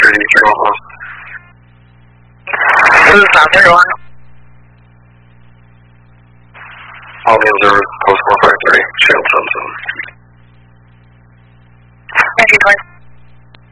Eastern Omaha. This is South Carolina. All the observers, post 453, Channel Thompson.